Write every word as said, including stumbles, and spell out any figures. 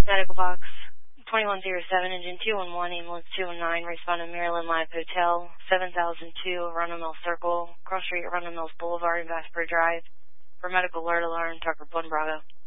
Medical box twenty-one oh seven, engine two one one, ambulance two one nine, responding Maryland Live Hotel, seven thousand two, Arundel Mills Circle, cross street Arundel Mills Boulevard, Vasper Drive. For medical alert alarm, Tucker one Bravo.